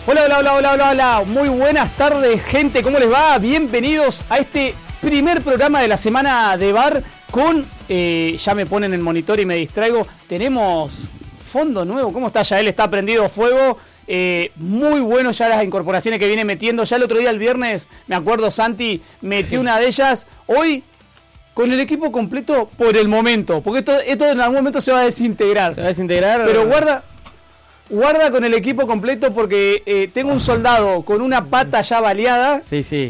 Hola, hola, hola, hola, hola, hola. Muy buenas tardes, gente. ¿Cómo les va? Bienvenidos a este primer programa de la semana de VAR con... ya me ponen el monitor y me distraigo. Tenemos fondo nuevo. ¿Cómo está? Yael está prendido fuego. Muy bueno ya las incorporaciones que viene metiendo. Ya el otro día, el viernes, me acuerdo, Santi metió una de ellas. Hoy... con el equipo completo por el momento. Porque esto en algún momento se va a desintegrar. Se va a desintegrar. Pero guarda con el equipo completo porque tengo un soldado con una pata ya baleada. Sí, sí.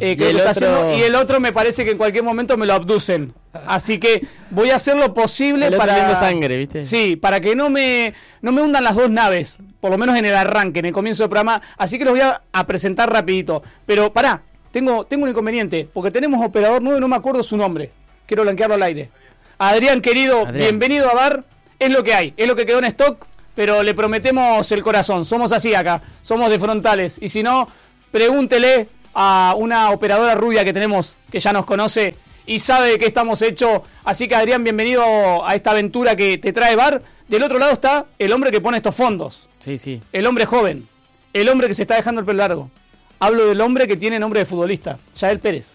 Y el otro me parece que en cualquier momento me lo abducen. Así que voy a hacer lo posible para... viendo sangre, ¿viste? Sí, para que no me hundan las dos naves. Por lo menos en el arranque, en el comienzo del programa. Así que los voy a presentar rapidito. Pero pará, tengo un inconveniente. Porque tenemos operador nuevo y no me acuerdo su nombre. Quiero blanquearlo al aire. Adrián, querido, bienvenido a VAR. Es lo que hay, es lo que quedó en stock, pero le prometemos el corazón. Somos así acá, somos de frontales. Y si no, pregúntele a una operadora rubia que tenemos, que ya nos conoce y sabe de qué estamos hechos. Así que, Adrián, bienvenido a esta aventura que te trae VAR. Del otro lado está el hombre que pone estos fondos. Sí, sí. El hombre joven, el hombre que se está dejando el pelo largo. Hablo del hombre que tiene nombre de futbolista, Yael Pérez.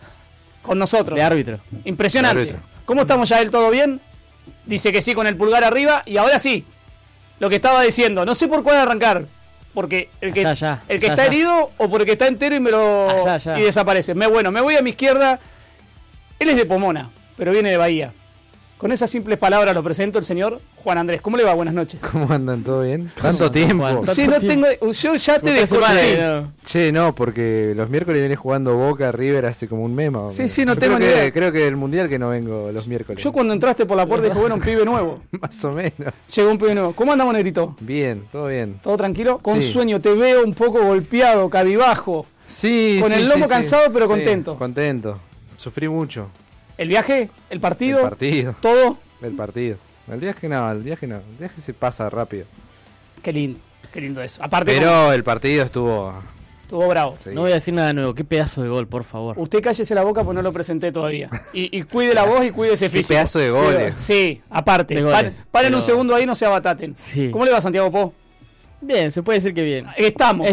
Con nosotros. De árbitro. Impresionante. De árbitro. ¿Cómo estamos, Yael? ¿Todo bien? Dice que sí con el pulgar arriba. Y ahora sí, lo que estaba diciendo. No sé por cuál arrancar. Porque el que está herido o por el que está entero y desaparece. Me voy a mi izquierda. Él es de Pomona, pero viene de Bahía. Con esas simples palabras lo presento el señor Juan Andrés. ¿Cómo le va? Buenas noches. ¿Cómo andan? ¿Todo bien? ¿Tanto tiempo? Juan, sí, no tengo... Yo ya te desconocí. Che, no, porque los miércoles viene jugando Boca, River hace como un meme. Sí, no tengo ni idea. Creo que el Mundial que no vengo los miércoles. Yo cuando entraste por la puerta dije, bueno, un pibe nuevo. Más o menos. Llegó un pibe nuevo. ¿Cómo andamos, Negrito? Bien, todo bien. ¿Todo tranquilo? Con sueño, te veo un poco golpeado, cabibajo. Sí, con el lomo cansado, pero contento. Contento. Sufrí mucho. ¿El viaje? ¿El partido? El partido. ¿Todo? El partido. El viaje no. El viaje se pasa rápido. Qué lindo eso. Aparte, pero el partido estuvo bravo. Sí. No voy a decir nada nuevo. Qué pedazo de gol, por favor. Usted cállese la boca porque no lo presenté todavía. Y cuide la voz y cuide ese físico. Qué pedazo de goles. Sí, aparte. Paren un segundo ahí, no se abataten. Sí. ¿Cómo le va, Santiago Po? Bien, se puede decir que bien. Estamos.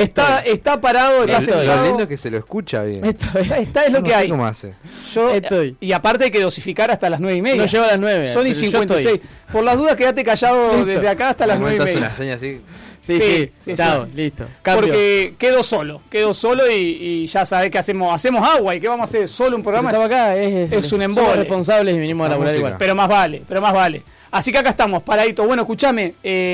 Está parado, está sentado. Lo lindo es que se lo escucha bien. Está es lo que hay. ¿Cómo hace? Yo estoy. Y aparte hay que dosificar hasta las 9:30. No lleva a las 9. Son y 56. Por las dudas, quédate callado desde acá hasta las 9:30. Una seña así. Sí. Chao, listo. Cambio. Porque quedo solo y ya sabés que hacemos agua. ¿Y qué vamos a hacer? Solo un programa. Estamos acá, es un embole. Somos responsables y vinimos a laburar igual. Pero más vale. Así que acá estamos, paradito. Bueno, escúchame.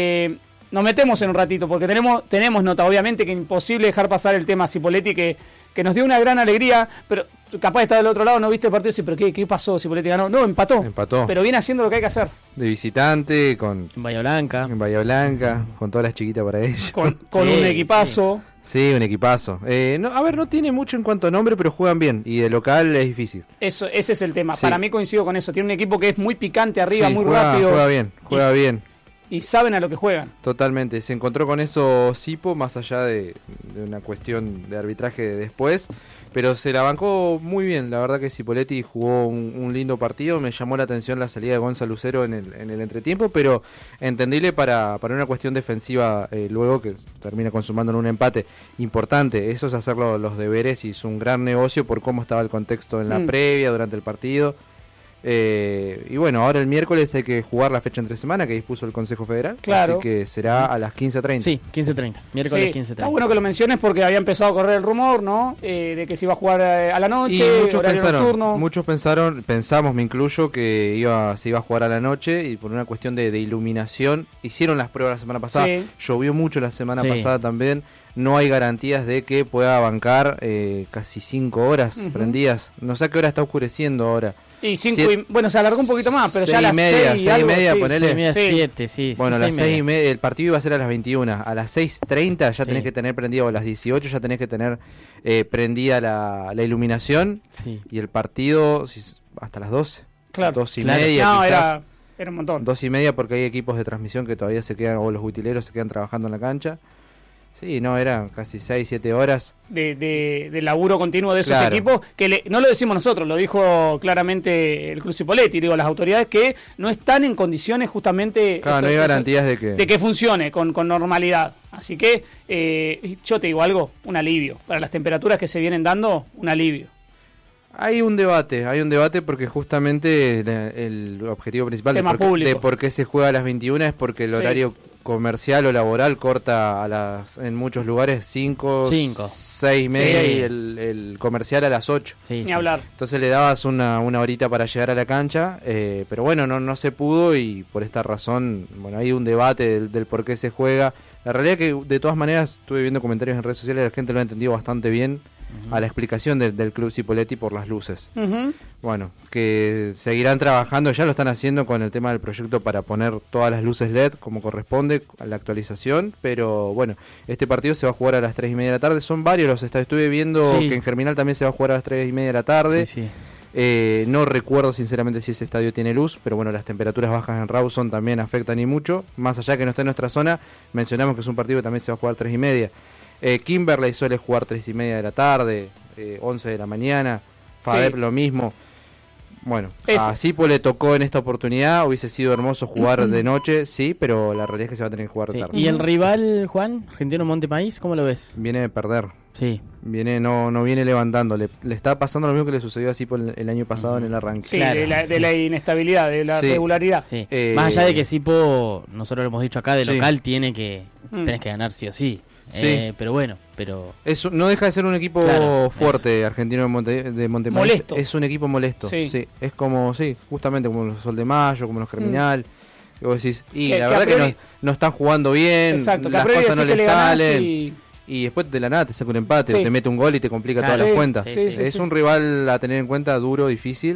Nos metemos en un ratito, porque tenemos nota, obviamente, que imposible dejar pasar el tema Cipolletti, que nos dio una gran alegría, pero capaz de estar del otro lado, no viste el partido, sí, pero ¿qué pasó? Cipolletti ganó. No, empató. Pero viene haciendo lo que hay que hacer. De visitante, en Bahía Blanca. En Bahía Blanca, con todas las chiquitas para ella. Con un equipazo. Sí, un equipazo. No tiene mucho en cuanto a nombre, pero juegan bien. Y de local es difícil. Ese es el tema. Sí. Para mí coincido con eso. Tiene un equipo que es muy picante arriba, muy rápido. Juega bien. Y saben a lo que juegan. Totalmente. Se encontró con eso Sipo, más allá de una cuestión de arbitraje después. Pero se la bancó muy bien. La verdad que Cipolletti jugó un lindo partido. Me llamó la atención la salida de Gonzalo Lucero en el entretiempo, pero entendible para una cuestión defensiva luego que termina consumando en un empate importante. Eso es hacer los deberes y es un gran negocio por cómo estaba el contexto en la previa, durante el partido. Y bueno, ahora el miércoles hay que jugar la fecha entre semana que dispuso el Consejo Federal. Claro. Así que será a las 15:30. Sí, 15:30. Miércoles 15:30. Está bueno que lo menciones porque había empezado a correr el rumor, ¿no? De que se iba a jugar a la noche, y muchos pensamos, me incluyo, que se iba a jugar a la noche y por una cuestión de iluminación. Hicieron las pruebas la semana pasada. Sí. Llovió mucho la semana pasada también. No hay garantías de que pueda bancar casi 5 horas prendidas. No sé a qué hora está oscureciendo ahora. Y 5 bueno, se alargó un poquito más, pero ya a las 6:30, ponele. 7, sí. Bueno, a las 6:30, el partido iba a ser a las 21. A las 6:30 ya tenés que tener prendido, o a las 18 ya tenés que tener prendida la iluminación. Sí. Y el partido hasta las 12. Claro. 2:30. No, era un montón. 2:30 porque hay equipos de transmisión que todavía se quedan, o los utileros se quedan trabajando en la cancha. Sí, no, eran casi 6-7 horas. De laburo continuo de esos equipos, que no lo decimos nosotros, lo dijo claramente el Club Cipolletti, digo, las autoridades que no están en condiciones justamente... Claro, no hay garantías de que funcione con normalidad. Así que yo te digo algo, un alivio. Para las temperaturas que se vienen dando, un alivio. Hay un debate porque justamente el objetivo principal de por qué se juega a las 21 es porque el horario comercial o laboral corta en muchos lugares 5, 6 y media y el comercial a las 8. Ni hablar. Entonces le dabas una horita para llegar a la cancha, pero bueno, no se pudo y por esta razón, bueno, hay un debate del por qué se juega. La realidad es que de todas maneras estuve viendo comentarios en redes sociales, la gente lo ha entendido bastante bien. A la explicación del Club Cipolletti por las luces. Bueno, que seguirán trabajando, ya lo están haciendo con el tema del proyecto para poner todas las luces LED como corresponde a la actualización, pero bueno, este partido se va a jugar a las 3:30 de la tarde, son varios los estadios, estuve viendo que en Germinal también se va a jugar a las 3:30 de la tarde. No recuerdo sinceramente si ese estadio tiene luz, pero bueno, las temperaturas bajas en Rawson también afectan y mucho, más allá que no está en nuestra zona, mencionamos que es un partido que también se va a jugar a 3:30. Kimberley suele jugar 3:30 de la tarde, 11 de la mañana, FADEP lo mismo. Bueno, a Cipo le tocó en esta oportunidad, hubiese sido hermoso jugar de noche, sí, pero la realidad es que se va a tener que jugar tarde. ¿Y el rival, Juan, Argentino Montemaíz, cómo lo ves? Viene de perder. Sí. No viene levantando, le está pasando lo mismo que le sucedió a Cipo el año pasado en el arranque. Sí, claro, de la inestabilidad, de la regularidad. Sí. Más allá de que Cipo, nosotros lo hemos dicho acá, de local tenés que ganar sí o sí. Pero bueno, no deja de ser un equipo fuerte, Argentino de Montemaíz. Molesto. Es un equipo molesto. Sí. Es como, justamente como los Sol de Mayo, como los Germinal. Que vos decís, la verdad que no están jugando bien, exacto, las cosas no les salen. Y después de la nada te saca un empate, te mete un gol y te complica todas las cuentas. Es un rival a tener en cuenta, duro, difícil.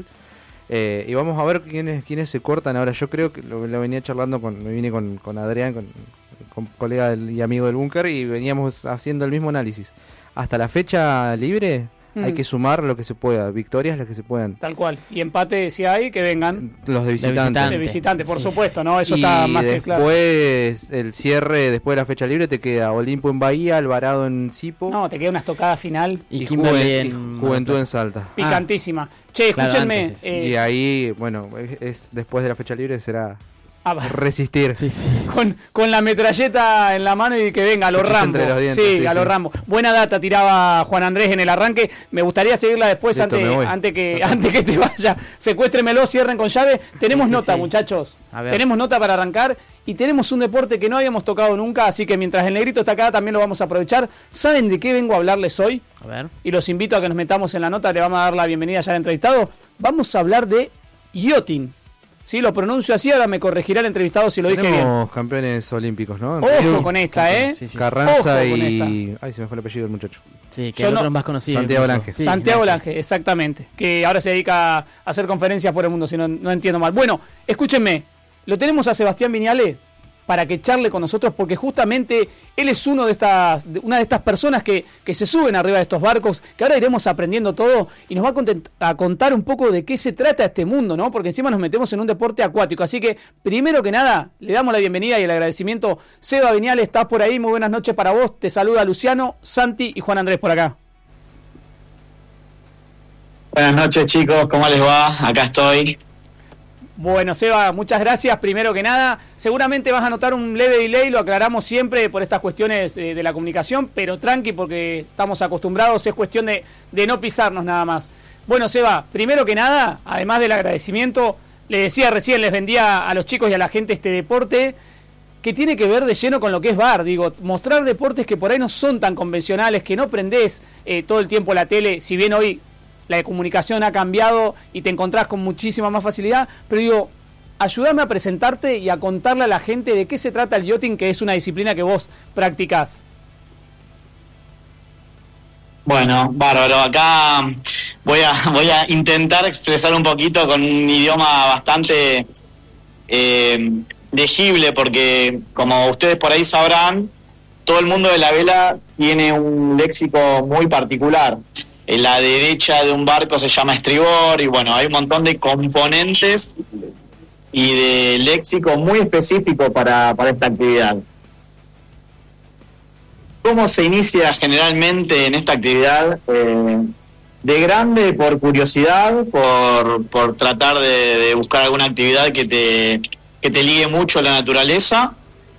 Y vamos a ver quiénes se cortan ahora. Yo creo que lo venía charlando me vine con Adrián, con colega y amigo del búnker, y veníamos haciendo el mismo análisis. Hasta la fecha libre hay que sumar lo que se pueda, victorias las que se puedan. Tal cual. Y empate si hay, que vengan los de visitante. De visitante, por supuesto, ¿no? Eso está más que claro. Después, el cierre, después de la fecha libre, te queda Olimpo en Bahía, Alvarado en Cipo. No, te queda una estocada final. Y Juventud en Salta. Picantísima. Che, escúchenme. Y ahí, bueno, después de la fecha libre será... resistir con la metralleta en la mano y que venga a los Rambo. A los Rambo. Buena data tiraba Juan Andrés en el arranque. Me gustaría seguirla después. Antes que te vaya. Secuéstremelo, cierren con llave. Tenemos nota, muchachos. Tenemos nota para arrancar y tenemos un deporte que no habíamos tocado nunca, así que mientras el negrito está acá también lo vamos a aprovechar. ¿Saben de qué vengo a hablarles hoy? A ver. Y los invito a que nos metamos en la nota. Le vamos a dar la bienvenida ya al entrevistado. Vamos a hablar de yachting. Sí, lo pronuncio así, ahora me corregirá el entrevistado si lo dije bien. Tenemos campeones olímpicos, ¿no? Ojo con esta, Carranza y... Ay, se me fue el apellido del muchacho. Sí, que el otro más conocido. Santiago Lange. Sí, Santiago Lange, exactamente. Que ahora se dedica a hacer conferencias por el mundo, si no entiendo mal. Bueno, escúchenme, lo tenemos a Sebastián Viñale para que charle con nosotros, porque justamente él es una de estas personas que se suben arriba de estos barcos, que ahora iremos aprendiendo todo y nos va a contar un poco de qué se trata este mundo, ¿no? Porque encima nos metemos en un deporte acuático. Así que, primero que nada, le damos la bienvenida y el agradecimiento. Seba Viñale, estás por ahí, muy buenas noches para vos. Te saluda Luciano, Santi y Juan Andrés por acá. Buenas noches, chicos, ¿cómo les va? Acá estoy. Bueno, Seba, muchas gracias. Primero que nada, seguramente vas a notar un leve delay, lo aclaramos siempre por estas cuestiones de la comunicación, pero tranqui porque estamos acostumbrados, es cuestión de no pisarnos nada más. Bueno, Seba, primero que nada, además del agradecimiento, le decía recién, les vendía a los chicos y a la gente este deporte que tiene que ver de lleno con lo que es VAR, digo, mostrar deportes que por ahí no son tan convencionales, que no prendés todo el tiempo la tele, si bien hoy la comunicación ha cambiado y te encontrás con muchísima más facilidad, pero digo, ayúdame a presentarte y a contarle a la gente de qué se trata el yachting, que es una disciplina que vos practicás. Bueno, bárbaro, acá voy a intentar expresar un poquito con un idioma bastante legible, porque como ustedes por ahí sabrán, todo el mundo de la vela tiene un léxico muy particular. En la derecha de un barco se llama estribor y bueno, hay un montón de componentes y de léxico muy específico para esta actividad. ¿Cómo se inicia generalmente en esta actividad? De grande, por curiosidad, por tratar de buscar alguna actividad que te ligue mucho a la naturaleza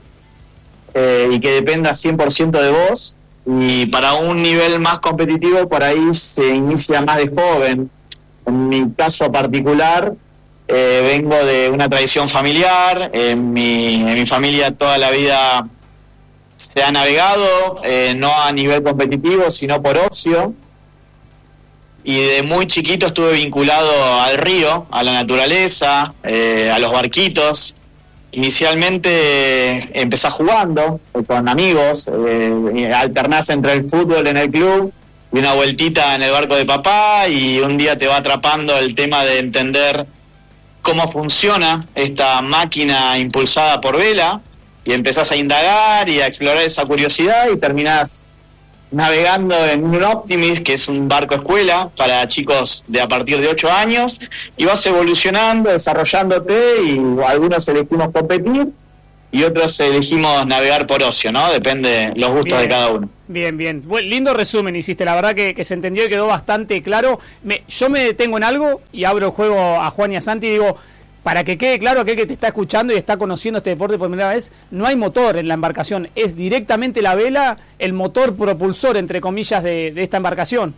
y que dependa 100% de vos. Y para un nivel más competitivo, por ahí se inicia más de joven. En mi caso particular, vengo de una tradición familiar. En mi familia toda la vida se ha navegado, no a nivel competitivo, sino por ocio. Y de muy chiquito estuve vinculado al río, a la naturaleza, a los barquitos. Inicialmente empecé jugando con amigos, alternás entre el fútbol en el club y una vueltita en el barco de papá, y un día te va atrapando el tema de entender cómo funciona esta máquina impulsada por vela, y empezás a indagar y a explorar esa curiosidad y terminás navegando en un Optimist, que es un barco escuela para chicos de a partir de 8 años, y vas evolucionando, desarrollándote, y algunos elegimos competir y otros elegimos navegar por ocio, ¿no? Depende los gustos de cada uno. Bien. Bueno, lindo resumen hiciste, la verdad que se entendió y quedó bastante claro. Yo me detengo en algo y abro el juego a Juan y a Santi y digo, para que quede claro, aquel que te está escuchando y está conociendo este deporte por primera vez, no hay motor en la embarcación, es directamente la vela el motor propulsor, entre comillas, de esta embarcación.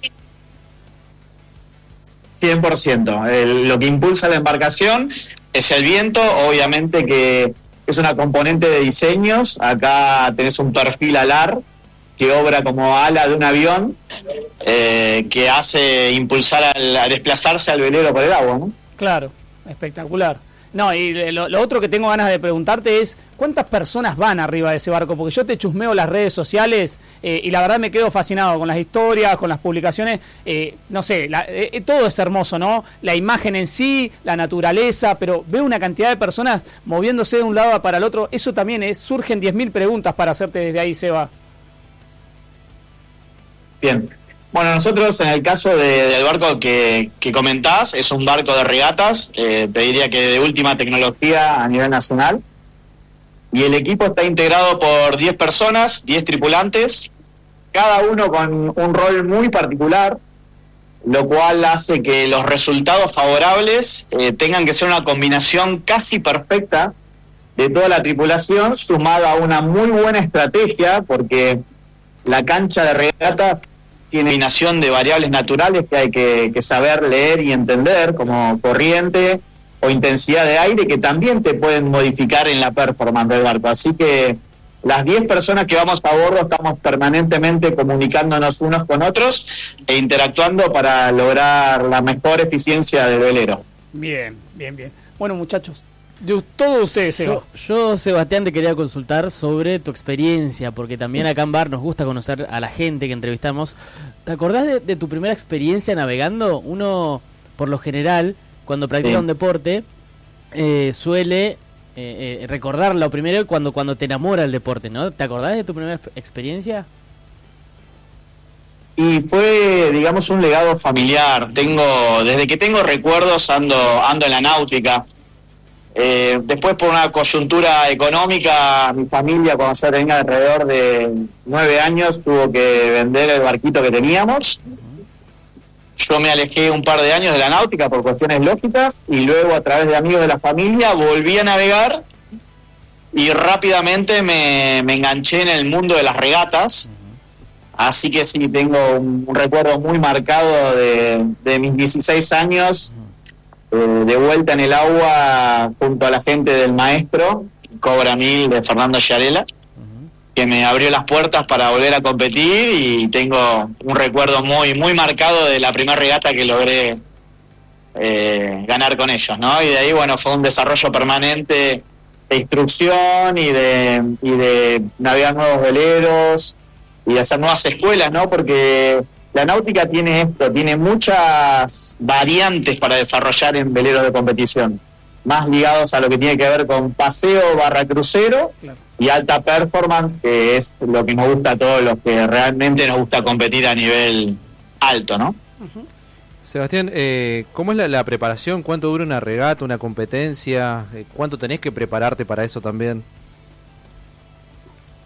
100%. Lo que impulsa la embarcación es el viento, obviamente que es una componente de diseños. Acá tenés un perfil alar que obra como ala de un avión, que hace impulsar a desplazarse al velero por el agua, ¿no? Claro. Espectacular. No, y lo otro que tengo ganas de preguntarte es, ¿cuántas personas van arriba de ese barco? Porque yo te chusmeo las redes sociales y la verdad me quedo fascinado con las historias, con las publicaciones. No sé, todo es hermoso, ¿no? La imagen en sí, la naturaleza, pero veo una cantidad de personas moviéndose de un lado para el otro. Eso también surgen 10.000 preguntas para hacerte desde ahí, Seba. Bien. Bueno, nosotros en el caso del barco que comentás, es un barco de regatas, te diría que de última tecnología a nivel nacional, y el equipo está integrado por 10 personas, 10 tripulantes, cada uno con un rol muy particular, lo cual hace que los resultados favorables tengan que ser una combinación casi perfecta de toda la tripulación, sumada a una muy buena estrategia, porque la cancha de regata tiene combinación de variables naturales que hay que saber leer y entender, como corriente o intensidad de aire, que también te pueden modificar en la performance del barco. Así que las 10 personas que vamos a bordo estamos permanentemente comunicándonos unos con otros e interactuando para lograr la mejor eficiencia del velero. Bien. Bueno, muchachos, de todos ustedes, Seba. Yo, Sebastián, te quería consultar sobre tu experiencia, porque también acá en Bar nos gusta conocer a la gente que entrevistamos. ¿Te acordás de tu primera experiencia navegando? Uno, por lo general, cuando practica un deporte, suele recordarlo primero cuando te enamora el deporte, ¿no? ¿Te acordás de tu primera experiencia? Y fue, digamos, un legado familiar. Desde que tengo recuerdos ando en la náutica. Después, por una coyuntura económica, mi familia, cuando yo tenía alrededor de 9 años, tuvo que vender el barquito que teníamos. Yo me alejé un par de años de la náutica por cuestiones lógicas, y luego, a través de amigos de la familia, volví a navegar y rápidamente me enganché en el mundo de las regatas. Así que sí, tengo un recuerdo muy marcado de mis 16 años, de vuelta en el agua junto a la gente del Maestro, Cobra 1000 de Fernando Yarela, que me abrió las puertas para volver a competir, y tengo un recuerdo muy muy marcado de la primera regata que logré ganar con ellos, ¿no? Y de ahí, bueno, fue un desarrollo permanente de instrucción y de navegar nuevos veleros y de hacer nuevas escuelas, ¿no? Porque la náutica tiene muchas variantes para desarrollar en veleros de competición, más ligados a lo que tiene que ver con paseo / crucero, claro, y alta performance, que es lo que nos gusta a todos los que realmente nos gusta competir a nivel alto, ¿no? Uh-huh. Sebastián, ¿cómo es la preparación? ¿Cuánto dura una regata, una competencia? ¿Cuánto tenés que prepararte para eso también?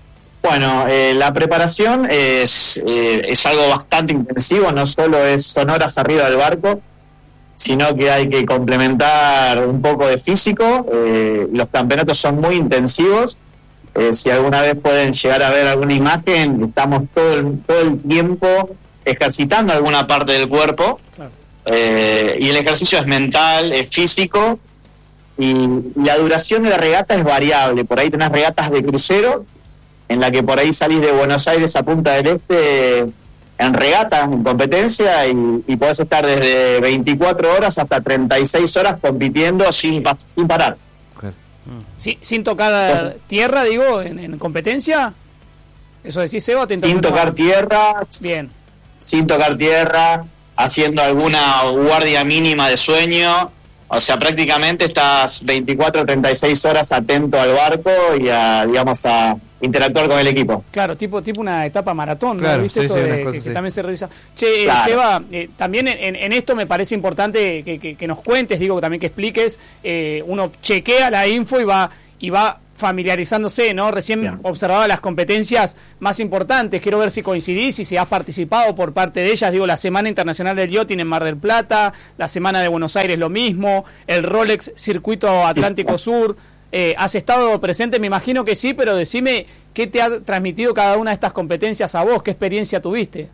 Bueno, la preparación es algo bastante intensivo, no solo son horas arriba del barco, sino que hay que complementar un poco de físico. Los campeonatos son muy intensivos. Si alguna vez pueden llegar a ver alguna imagen, estamos todo el tiempo ejercitando alguna parte del cuerpo. Claro. Y el ejercicio es mental, es físico, y la duración de la regata es variable. Por ahí tenés regatas de crucero, en la que por ahí salís de Buenos Aires a Punta del Este en regata, en competencia, y podés estar desde 24 horas hasta 36 horas compitiendo sin parar. Sí, sin tocar tierra, digo, en competencia. ¿Eso decís, Seba? Sin tocar tierra. Bien. Sin tocar tierra, haciendo alguna guardia mínima de sueño. O sea, prácticamente estás 24 o 36 horas atento al barco y a interactuar con el equipo. Claro, tipo una etapa maratón, claro, ¿no? ¿Viste sí, esto que también se realiza? Che, claro. Seba, también en esto me parece importante que nos cuentes, digo, también que expliques. Uno chequea la info y va familiarizándose, ¿no? Recién bien observaba las competencias más importantes. Quiero ver si coincidís y si has participado por parte de ellas. Digo, la Semana Internacional del Yachting en Mar del Plata, la Semana de Buenos Aires lo mismo, el Rolex Circuito Atlántico Sur. ¿Has estado presente? Me imagino que sí, pero decime qué te ha transmitido cada una de estas competencias a vos, qué experiencia tuviste.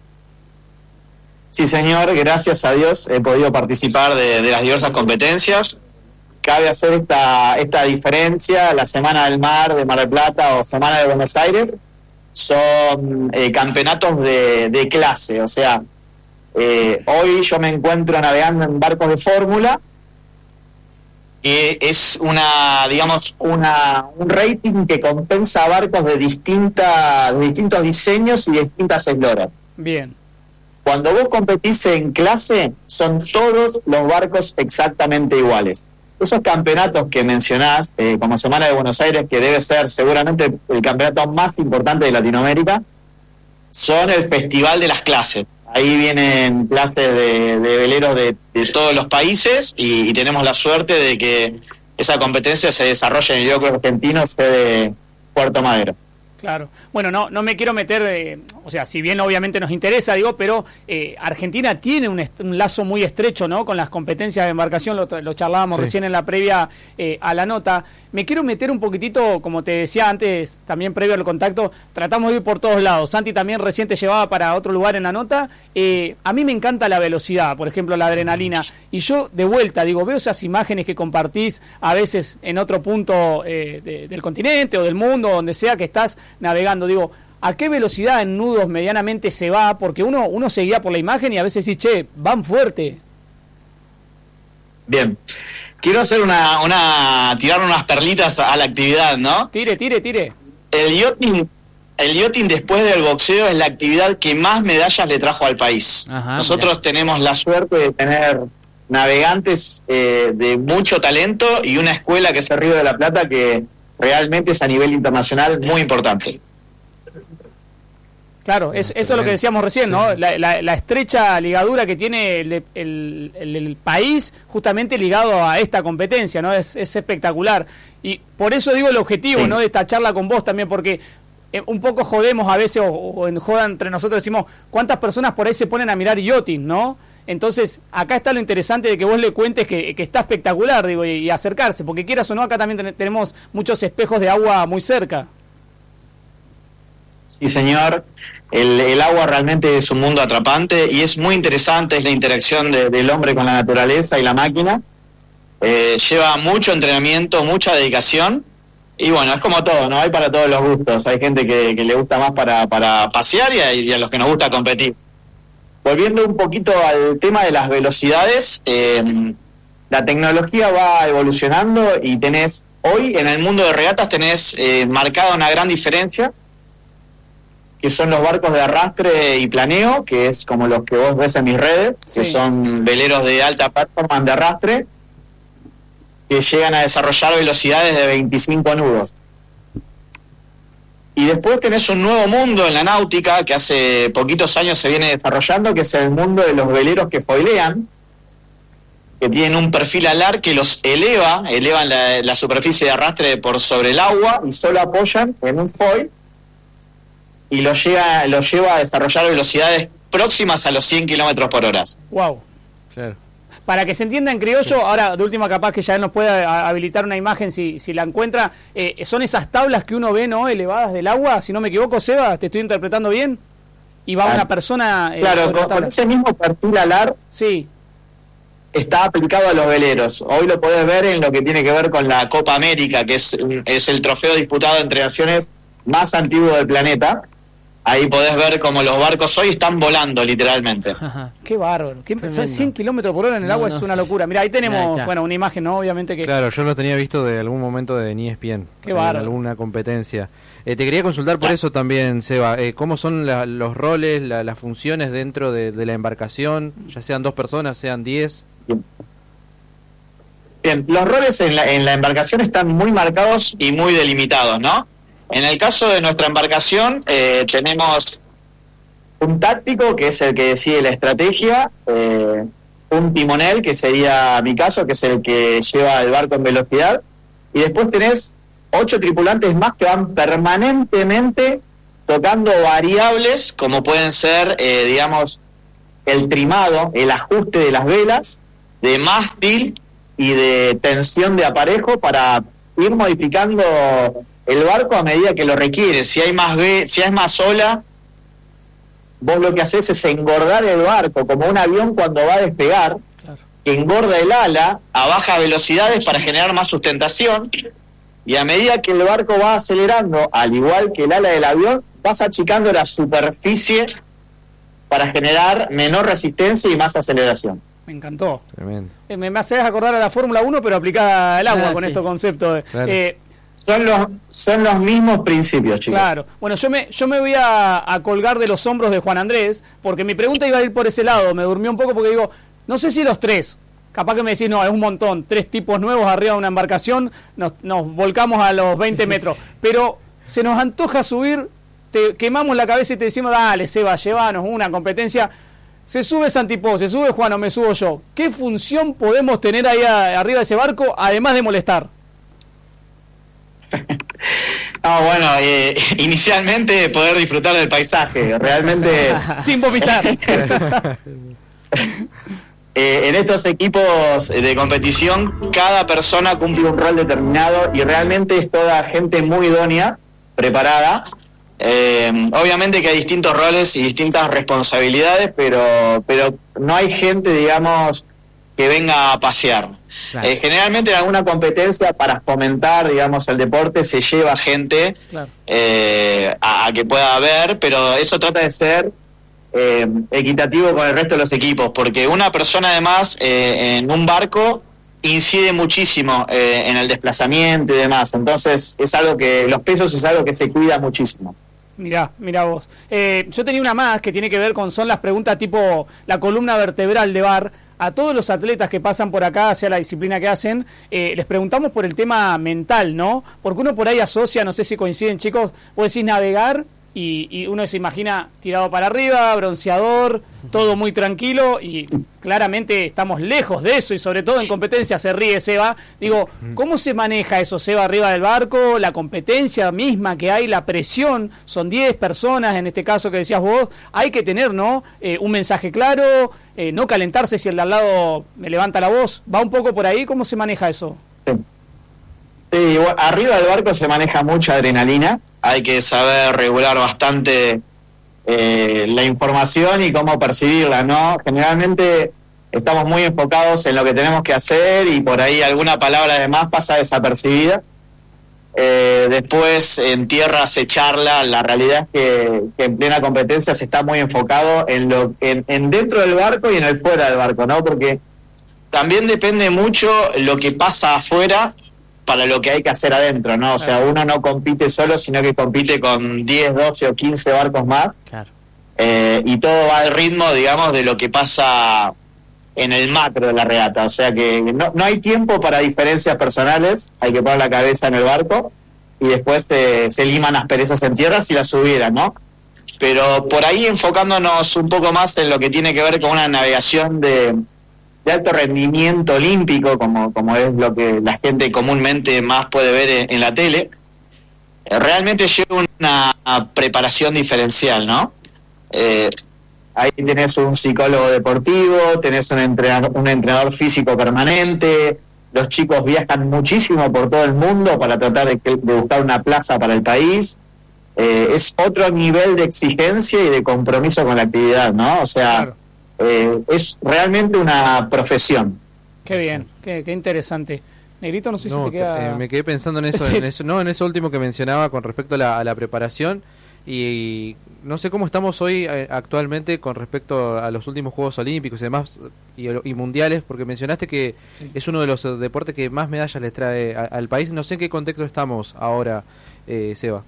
Sí, señor, gracias a Dios he podido participar de las diversas competencias. Cabe hacer esta diferencia. La Semana del Mar de Mar del Plata o Semana de Buenos Aires son campeonatos de clase. O sea, hoy yo me encuentro navegando en barcos de fórmula. Es un rating que compensa barcos de distintos diseños y distintas esloras. Bien. Cuando vos competís en clase, son todos los barcos exactamente iguales. Esos campeonatos que mencionás, como Semana de Buenos Aires, que debe ser seguramente el campeonato más importante de Latinoamérica, son el festival de las clases. Ahí vienen clases de veleros de todos los países y tenemos la suerte de que esa competencia se desarrolla en el Club Argentino, sede Puerto Madero. Claro. Bueno, no me quiero meter, o sea, si bien obviamente nos interesa, digo, pero Argentina tiene un lazo muy estrecho, ¿no? Con las competencias de embarcación, lo charlábamos recién en la previa a la nota. Me quiero meter un poquitito, como te decía antes, también previo al contacto, tratamos de ir por todos lados. Santi también recién te llevaba para otro lugar en la nota. A mí me encanta la velocidad, por ejemplo, la adrenalina. Y yo, de vuelta, digo, veo esas imágenes que compartís a veces en otro punto del continente o del mundo, donde sea que estás navegando. Digo, ¿a qué velocidad en nudos medianamente se va? Porque uno se guía por la imagen y a veces dice, che, van fuerte. Bien. Quiero hacer tirar unas perlitas a la actividad, ¿no? Tire. El yachting después del boxeo es la actividad que más medallas le trajo al país. Ajá, nosotros tenemos la suerte de tener navegantes de mucho talento y una escuela que es el Río de la Plata que realmente es a nivel internacional muy importante. Claro, eso es lo que decíamos recién, ¿no? Sí. La estrecha ligadura que tiene el país justamente ligado a esta competencia, ¿no? Es espectacular. Y por eso digo el objetivo, sí, ¿no? De esta charla con vos también, porque un poco jodemos a veces, o en joda entre nosotros decimos, ¿cuántas personas por ahí se ponen a mirar yachting, no? Entonces, acá está lo interesante de que vos le cuentes que está espectacular, digo, y acercarse, porque quieras o no, acá también tenemos muchos espejos de agua muy cerca. Sí, señor. El agua realmente es un mundo atrapante y es muy interesante, es la interacción del hombre con la naturaleza y la máquina. Lleva mucho entrenamiento, mucha dedicación y bueno, es como todo, ¿no? Hay para todos los gustos. Hay gente que le gusta más para pasear y a los que nos gusta competir. Volviendo un poquito al tema de las velocidades, la tecnología va evolucionando y hoy en el mundo de regatas tenés marcada una gran diferencia, que son los barcos de arrastre y planeo, que es como los que vos ves en mis redes, sí, que son veleros de alta performance de arrastre, que llegan a desarrollar velocidades de 25 nudos. Y después tenés un nuevo mundo en la náutica, que hace poquitos años se viene desarrollando, que es el mundo de los veleros que foilean, que tienen un perfil alar que los elevan la superficie de arrastre por sobre el agua y solo apoyan en un foil, y lo lleva a desarrollar velocidades próximas a los 100 kilómetros por hora. Wow. Claro. Para que se entienda en criollo, ahora de última capaz que ya él nos pueda habilitar una imagen si la encuentra, son esas tablas que uno ve, ¿no? Elevadas del agua, si no me equivoco, Seba, ¿te estoy interpretando bien? Y va una persona... claro, con ese mismo perfil alar sí. Está aplicado a los veleros. Hoy lo podés ver en lo que tiene que ver con la Copa América, que es el trofeo disputado entre naciones más antiguo del planeta. Ahí podés ver como los barcos hoy están volando, literalmente. Qué bárbaro. 100 kilómetros por hora en el agua es una locura. Mira, ahí tenemos una imagen, ¿no? Obviamente que... Claro, yo lo tenía visto de algún momento de ESPN. Qué bárbaro. En alguna competencia. Te quería consultar por eso también, Seba. ¿Cómo son los roles, las funciones dentro de la embarcación? Ya sean 2 personas, sean 10. Bien, los roles en la embarcación están muy marcados y muy delimitados, ¿no? En el caso de nuestra embarcación, tenemos un táctico, que es el que decide la estrategia, un timonel, que sería mi caso, que es el que lleva el barco en velocidad, y después tenés 8 tripulantes más que van permanentemente tocando variables, como pueden ser, digamos, el trimado, el ajuste de las velas, de mástil y de tensión de aparejo para ir modificando el barco a medida que lo requiere. Si hay más ola, vos lo que haces es engordar el barco, como un avión cuando va a despegar, que engorda el ala a bajas velocidades para generar más sustentación, y a medida que el barco va acelerando, al igual que el ala del avión, vas achicando la superficie para generar menor resistencia y más aceleración. Me encantó. Tremendo. Me haces acordar a la Fórmula 1, pero aplicada al agua con estos conceptos. Claro. Son los mismos principios, chicos. Claro. Bueno, yo me voy a colgar de los hombros de Juan Andrés, porque mi pregunta iba a ir por ese lado. Me durmió un poco porque digo, no sé si los 3, capaz que me decís, no, es un montón, 3 tipos nuevos arriba de una embarcación, nos volcamos a los 20 metros. Pero se nos antoja subir, te quemamos la cabeza y te decimos, dale, Seba, llévanos una competencia. Se sube Santipó, se sube Juan o me subo yo. ¿Qué función podemos tener ahí arriba de ese barco, además de molestar? Bueno, inicialmente poder disfrutar del paisaje, realmente... Sin vomitar. En estos equipos de competición, cada persona cumple un rol determinado y realmente es toda gente muy idónea, preparada. Obviamente que hay distintos roles y distintas responsabilidades, pero no hay gente, digamos, que venga a pasear. Claro. Generalmente en alguna competencia para fomentar, digamos, el deporte se lleva gente claro. A que pueda ver, pero eso trata de ser equitativo con el resto de los equipos, porque una persona además en un barco incide muchísimo en el desplazamiento y demás, entonces es algo que los pesos es algo que se cuida muchísimo. Mirá vos. Yo tenía una más que tiene que ver son las preguntas tipo la columna vertebral de VAR. A todos los atletas que pasan por acá, sea la disciplina que hacen, les preguntamos por el tema mental, ¿no? Porque uno por ahí asocia, no sé si coinciden chicos, vos decís navegar y uno se imagina tirado para arriba, bronceador, todo muy tranquilo y claramente estamos lejos de eso y sobre todo en competencia se ríe Seba. Digo, ¿cómo se maneja eso, Seba, arriba del barco? La competencia misma que hay, la presión, son 10 personas en este caso que decías vos, hay que tener, ¿no? Un mensaje claro, no calentarse si el de al lado me levanta la voz, ¿va un poco por ahí? ¿Cómo se maneja eso? Sí, bueno, arriba del barco se maneja mucha adrenalina, hay que saber regular bastante la información y cómo percibirla, ¿no? Generalmente estamos muy enfocados en lo que tenemos que hacer y por ahí alguna palabra de más pasa desapercibida. Después en tierra se charla, la realidad es que en plena competencia se está muy enfocado en dentro del barco y en el fuera del barco, ¿no? Porque también depende mucho lo que pasa afuera para lo que hay que hacer adentro, ¿no? O sea, uno no compite solo, sino que compite con 10, 12 o 15 barcos más. Claro. Y todo va al ritmo, digamos, de lo que pasa en el macro de la regata. O sea que no hay tiempo para diferencias personales, hay que poner la cabeza en el barco y después se liman las perezas en tierra si las hubieran, ¿no? Pero por ahí enfocándonos un poco más en lo que tiene que ver con una navegación de alto rendimiento olímpico, como es lo que la gente comúnmente más puede ver en la tele, realmente lleva una preparación diferencial, ¿no? Ahí tenés un psicólogo deportivo, tenés un entrenador físico permanente, los chicos viajan muchísimo por todo el mundo para tratar de buscar una plaza para el país. Es otro nivel de exigencia y de compromiso con la actividad, ¿no? O sea, es realmente una profesión. Qué bien, qué interesante. Negrito, no sé si te queda... me quedé pensando en eso, en eso último que mencionaba con respecto a la preparación, y no sé cómo estamos hoy actualmente con respecto a los últimos Juegos Olímpicos y demás y mundiales, porque mencionaste que es uno de los deportes que más medallas les trae al país. No sé en qué contexto estamos ahora, Seba.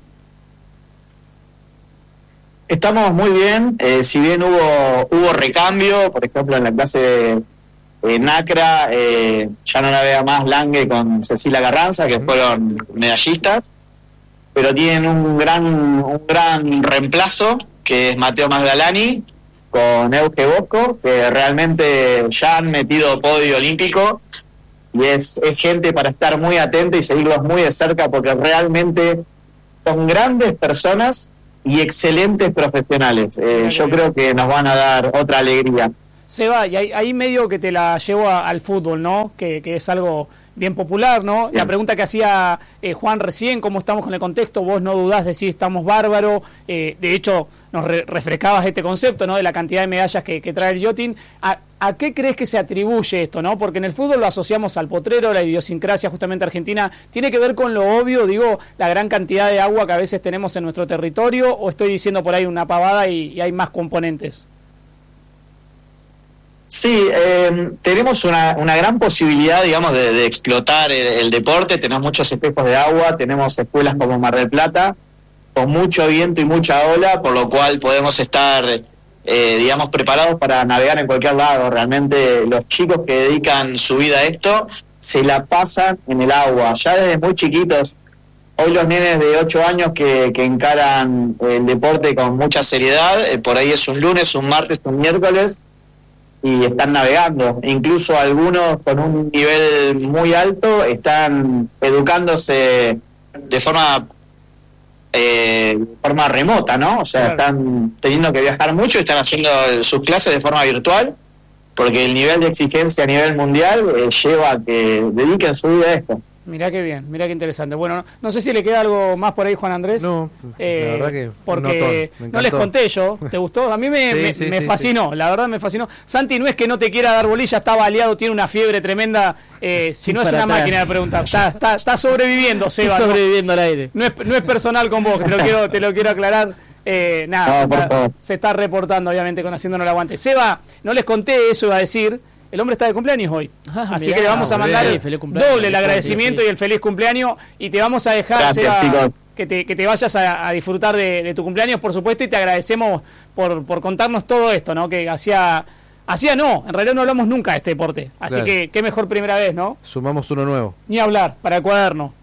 Estamos muy bien, si bien hubo recambio, por ejemplo en la clase NACRA, ya no la vea más Lange con Cecilia Carranza, que fueron medallistas, pero tienen un gran reemplazo, que es Mateo Magdalani, con Euge Bosco, que realmente ya han metido podio olímpico, y es gente para estar muy atenta y seguirlos muy de cerca, porque realmente son grandes personas y excelentes profesionales. Yo creo que nos van a dar otra alegría. Seba, y ahí medio que te la llevo al fútbol, ¿no? Que es algo bien popular, ¿no? Bien. La pregunta que hacía Juan recién, ¿cómo estamos con el contexto? Vos no dudás de decir estamos bárbaros, de hecho nos refrescabas este concepto, ¿no? De la cantidad de medallas que trae el yachting. ¿A qué crees que se atribuye esto, no? Porque en el fútbol lo asociamos al potrero, la idiosincrasia justamente argentina. ¿Tiene que ver con lo obvio, digo, la gran cantidad de agua que a veces tenemos en nuestro territorio, o estoy diciendo por ahí una pavada y hay más componentes? Sí, tenemos una gran posibilidad, digamos, de explotar el deporte. Tenemos muchos espejos de agua, tenemos escuelas como Mar del Plata, con mucho viento y mucha ola, por lo cual podemos estar, digamos, preparados para navegar en cualquier lado. Realmente los chicos que dedican su vida a esto se la pasan en el agua, ya desde muy chiquitos. Hoy los nenes de 8 años que encaran el deporte con mucha seriedad, por ahí es un lunes, un martes, un miércoles, y están navegando. Incluso algunos con un nivel muy alto están educándose de forma remota, ¿no? O sea, están teniendo que viajar mucho y están haciendo sus clases de forma virtual, porque el nivel de exigencia a nivel mundial lleva a que dediquen su vida a esto. Mirá qué bien, mirá qué interesante. Bueno, no sé si le queda algo más por ahí, Juan Andrés. No, la verdad que porque no les conté yo. ¿Te gustó? A mí me fascinó, la verdad me fascinó. Santi no es que no te quiera dar bolilla, está baleado, tiene una fiebre tremenda. Si no es una máquina de preguntar, está sobreviviendo, Seba. Está sobreviviendo al aire. No es personal con vos, te lo quiero aclarar. Se está reportando, obviamente, con haciéndonos el aguante. Seba, no les conté, eso iba a decir. El hombre está de cumpleaños hoy, así que le vamos a mandar doble el agradecimiento y el feliz cumpleaños, y te vamos a dejar, Seba, que te vayas a disfrutar de tu cumpleaños, por supuesto, y te agradecemos por contarnos todo esto, ¿no? Que hacía no, en realidad no hablamos nunca de este deporte, así que qué mejor primera vez, ¿no? Sumamos uno nuevo. Ni hablar, para el cuaderno.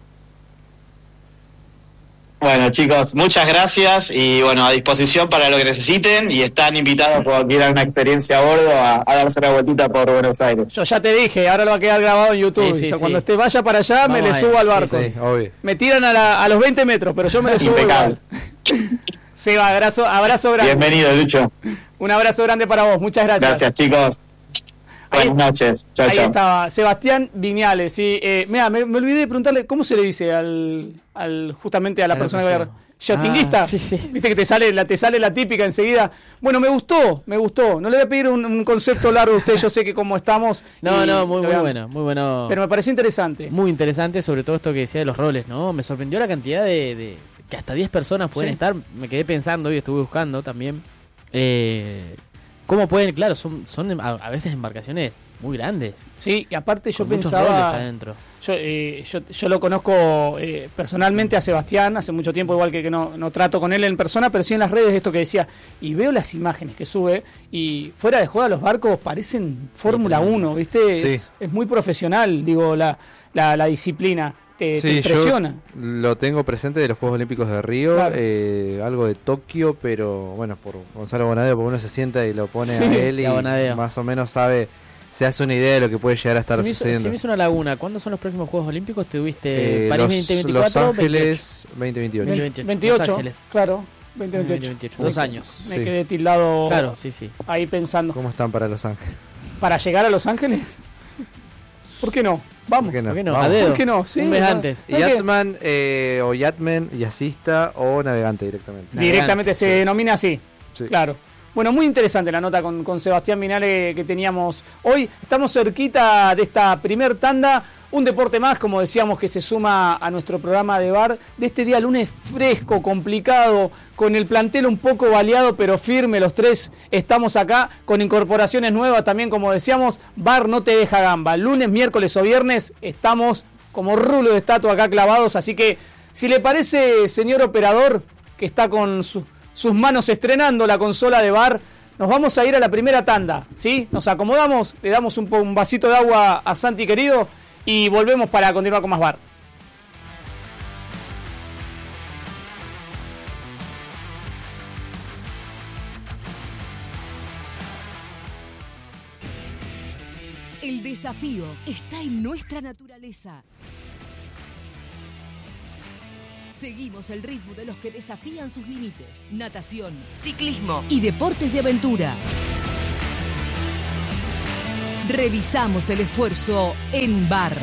Bueno, chicos, muchas gracias y bueno, a disposición para lo que necesiten, y están invitados por quieran una experiencia a bordo a darse una vueltita por Buenos Aires. Yo ya te dije, ahora lo va a quedar grabado en YouTube. Cuando usted vaya para allá, me le subo al barco. Obvio. Me tiran a los 20 metros, pero yo me le subo igual. Seba, abrazo grande. Bienvenido, Lucho. Un abrazo grande para vos, muchas gracias. Gracias, chicos. Buenas noches. Chao, ahí estaba, Sebastián Viñales. Sí, mira, me olvidé de preguntarle cómo se le dice justamente a la persona que yachtinguista. Sí. Viste que te sale la típica enseguida. Bueno, me gustó. No le voy a pedir un concepto largo a usted, yo sé que como estamos. Muy bueno. Pero me pareció interesante. Muy interesante, sobre todo esto que decía de los roles, ¿no? Me sorprendió la cantidad de que hasta 10 personas pueden estar. Me quedé pensando y estuve buscando también. ¿Cómo pueden? Claro, son a veces embarcaciones muy grandes. Sí, y aparte yo pensaba... Yo lo conozco personalmente a Sebastián, hace mucho tiempo, igual que no trato con él en persona, pero sí en las redes, esto que decía. Y veo las imágenes que sube, y fuera de joda los barcos parecen Fórmula 1, ¿viste? Sí. Es muy profesional, digo, la disciplina. Te impresiona. Yo lo tengo presente de los Juegos Olímpicos de Río, claro. Algo de Tokio, pero bueno, por Gonzalo Bonadeo, porque uno se sienta y lo pone a él y más o menos sabe se hace una idea de lo que puede llegar a estar sucediendo. Se me hizo una laguna. ¿Cuándo son los próximos Juegos Olímpicos? ¿Tuviste París Los 2024? Los Ángeles 2028. 28, Los Ángeles. claro. 2028. 2 años. Me Sí. quedé tildado Claro, sí. ahí pensando. ¿Cómo están para Los Ángeles? ¿Para llegar a Los Ángeles? ¿Por qué no? Vamos. ¿Por qué no? ¿Por qué no? Vamos. A dedo. ¿Por qué no? Sí, Un mes va. antes. ¿Sabes qué? Yatman o Yatmen, yacista o navegante directamente. Directamente se denomina así. Sí. Claro. Bueno, muy interesante la nota con Sebastián Vinale que teníamos hoy. Estamos cerquita de esta primer tanda. Un deporte más, como decíamos, que se suma a nuestro programa de bar de este día lunes fresco, complicado, con el plantel un poco baleado, pero firme. Los tres estamos acá con incorporaciones nuevas también, como decíamos. Bar no te deja gamba. Lunes, miércoles o viernes estamos como rulo de estatua acá clavados. Así que, si le parece, señor operador, que está con sus manos estrenando la consola de bar, nos vamos a ir a la primera tanda, ¿sí? Nos acomodamos, le damos un vasito de agua a Santi querido y volvemos para continuar con más bar. El desafío está en nuestra naturaleza. Seguimos el ritmo de los que desafían sus límites. Natación, ciclismo y deportes de aventura. Revisamos el esfuerzo en bar.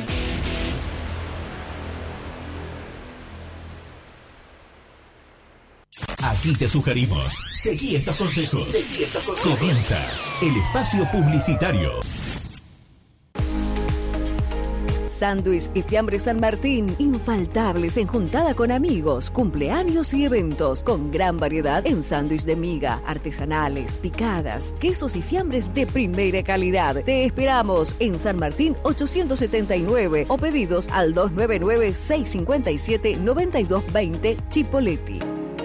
Aquí te sugerimos, seguí estos consejos. Comienza el espacio publicitario. Sándwich y fiambres San Martín, infaltables en juntada con amigos, cumpleaños y eventos, con gran variedad en sándwich de miga, artesanales, picadas, quesos y fiambres de primera calidad. Te esperamos en San Martín 879 o pedidos al 299-657-9220 Chipoleti.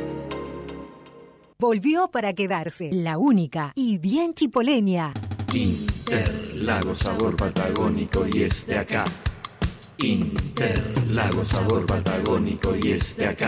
Volvió para quedarse, la única y bien chipoleña. Interlagos, sabor patagónico y acá. Interlagos, sabor patagónico y acá.